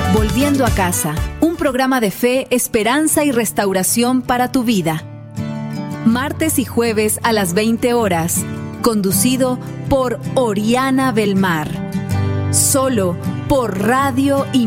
Volviendo a casa, un programa de fe, esperanza y restauración para tu vida. Martes y jueves a las 20 horas, conducido por Oriana Belmar. Solo por Radio